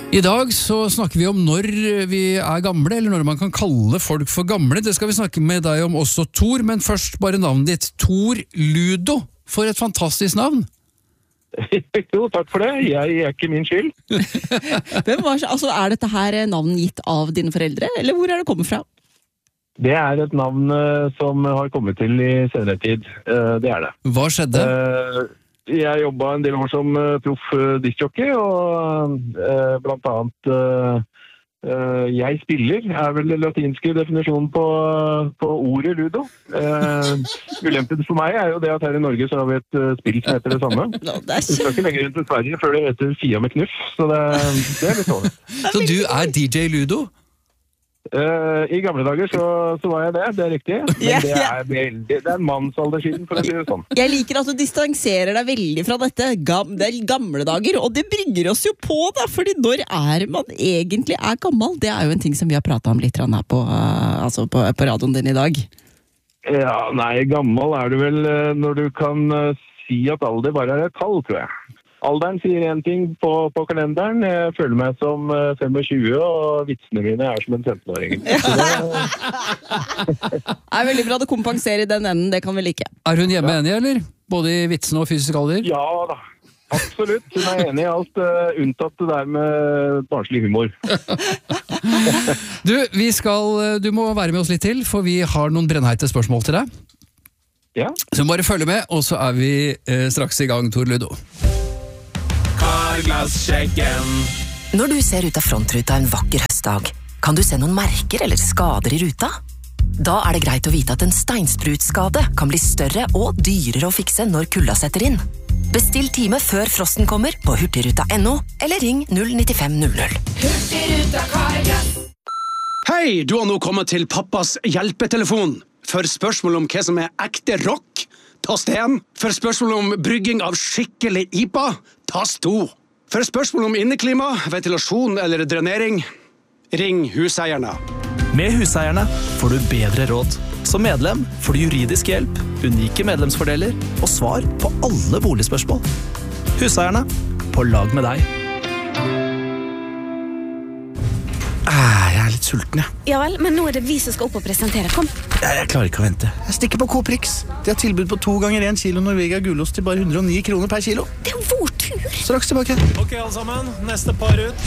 I dag så snakker vi om når vi gamle, eller når man kan kalle folk for gamle. Det skal vi snakke med deg om også, Tor, men først bare navnet ditt. Tor Ludo, for et fantastisk navn. Jo, takk for det. Jeg ikke min skyld. Altså, dette her navn gitt av dine foreldre, eller hvor det kommet fra? Det et navn som har kommet til i senere tid. Det det. Hva skjedde? Jeg jobbet en del år som proff diskjockey, og blant annet jeg spiller, vel den latinske definisjonen på ordet ludo. Ulempen for meg jo det at her i Norge så har vi et spill som heter det samme. Vi skal ikke lenger inn til Sverige før det heter Fia med knuff, så det litt sånn. Så du DJ Ludo? I gamle dager så var jeg det riktig. Men det en mannsalder siden, for å si det sånn. Jeg liker at du distanserer deg veldig fra dette. Det gamle dager, og det bringer oss jo på da, fordi når man egentlig gammel? Det jo en ting som vi har pratet om litt her på radioen din i dag. Ja, nei, gammel du vel når du kan si at alder bare et tall, tror jeg. Alderen sier en ting på kalenderen. Jeg føler meg som 25, og vitsene mine som en 15-åring. Det veldig bra å kompensere i den enden, det kan vi like. Hun hjemme enig, eller? Både i vitsene og fysisk alder? Ja da, absolutt. Hun enig i alt, unntatt det der med barnslig humor. Du må være med oss litt til, for vi har noen brennheite spørsmål til deg. Ja. Så bare følge med, og så vi straks i gang, Tor Ludo. Når du ser ut av frontruta en vakker høstdag, kan du se noen merker eller skader i ruta? Da det greit å vite at en steinsprutskade kan bli større og dyrere å fikse når kulda setter inn. Bestill time før frosten kommer på hurtigruta.no, eller ring 09500. Hurtigruta Carglass. Hei, du har nå kommet til pappas hjelpetelefon. For spørsmål om hva som ekte rock, tast 1. For spørsmål om brygging av skikkelig IPA, tast 2. For spørsmål om inneklima, ventilasjon eller drenering, ring Huseierne. Med Huseierne får du bedre råd. Som medlem får du juridisk hjelp, unike medlemsfordeler og svar på alle boligspørsmål. Huseierne, på lag med deg. Jeg litt sulten, jeg. Ja vel, men nå det vi som skal opp og presentere. Kom. Jeg klarer ikke å vente. Jeg stikker på Coprix. De har tilbud på 2 ganger 1 kilo Norvegia gulost til bare 109 kroner per kilo. Det jo vår tur. Straks tilbake. Ok, alle sammen. Neste par ut.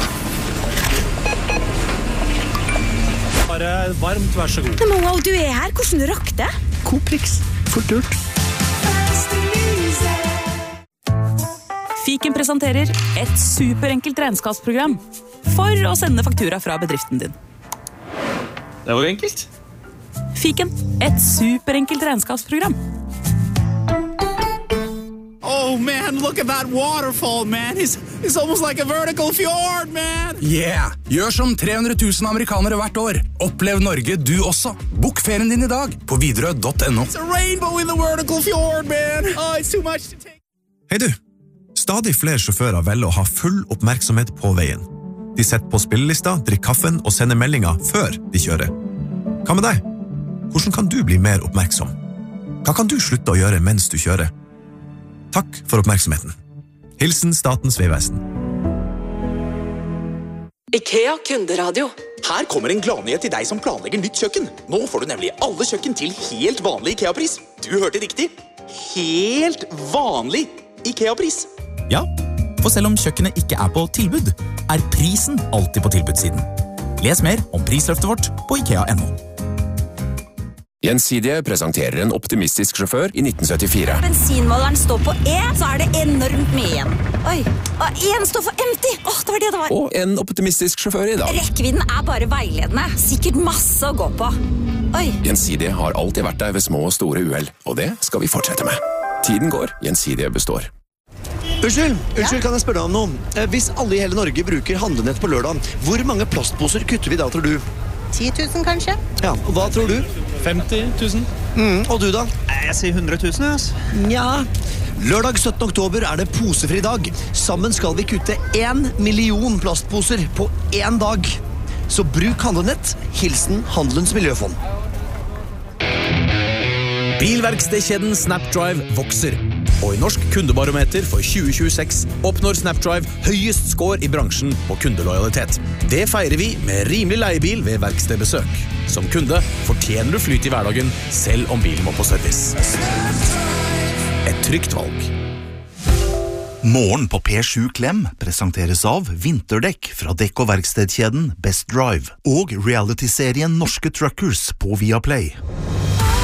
Bare varmt, vær så god. Men wow, du her. Hvordan rakk det? Coprix. Fort gjort. Fiken presenterer et superenkelt regnskapsprogram for å sende faktura fra bedriften din. Det var enkelt. Fiken, et superenkelt regnskapsprogram. Oh man, look at that waterfall, man. It's almost like a vertical fjord, man. Yeah, gjør som 300 000 amerikanere hvert år. Opplev Norge du også. Bok ferien din i dag på Widerøe.no. It's a rainbow in the vertical fjord, man. Oh, it's too much to take. Hei du. Stadig flere sjåfører velger å ha full oppmerksomhet på veien. De setter på spillelista, drikker kaffen og sender meldinger før de kjører. Hva med deg? Hvordan kan du bli mer oppmerksom? Hva kan du slutte å gjøre mens du kjører? Takk for oppmerksomheten. Hilsen Statens Vegvesen. IKEA kunderadio. Her kommer en gladnyhet til deg som planlegger nytt kjøkken. Nå får du nemlig alle kjøkken til helt vanlig IKEA-pris. Du hørte riktig. Helt vanlig IKEA-pris. Ja, for selv om kjøkkenet ikke på tilbud, prisen alltid på tilbudssiden. Les mer om prisløftet vårt på IKEA.no. Gjensidige presenterer en optimistisk sjåfør i 1974. Bensinmåleren står på E, så det enormt mye igjen. Oi, og en står for empty. Det var det det var. Og en optimistisk sjåfør i dag. Rekkevidden bare veiledende. Sikkert masse å gå på. Oi. Gjensidige har alltid vært der ved små og store uheld, og det skal vi fortsette med. Tiden går, Gjensidige består. Unnskyld, kan jeg spørre deg om noe? Hvis alle i hele Norge bruker handlenett på lørdag, hvor mange plastposer kutter vi da, tror du? 10 000 kanskje? Ja, og hva tror du? 50 000. Og du da? Jeg sier 100 000, altså. Ja. Lørdag 17. oktober det posefri dag. Sammen skal vi kutte 1 million plastposer på 1 dag. Så bruk handlenett. Hilsen Handelens Miljøfond. Bilverkstedkjeden Snapdrive vokser. Og i Norsk kundebarometer for 2026 oppnår Snapdrive høyest score i bransjen på kundelojalitet. Det feirer vi med rimelig leiebil ved verkstedbesøk. Som kunde fortjener du flyt i hverdagen, selv om bilen må på service. Et trygt valg. Morgen på P7 Klem presenteres av vinterdekk fra dekk- og verkstedkjeden Best Drive og reality-serien Norske Truckers på Viaplay.